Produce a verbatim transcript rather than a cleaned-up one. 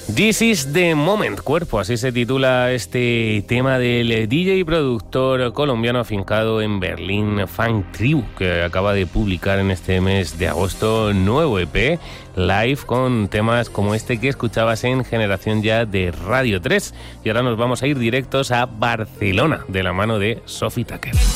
This is the moment, cuerpo, así se titula este tema del D J y productor colombiano afincado en Berlín, Funk Tribu, que acaba de publicar en este mes de agosto nuevo E P live con temas como este que escuchabas en Generación Ya de Radio tres. Y ahora nos vamos a ir directos a Barcelona de la mano de Sophie Tucker.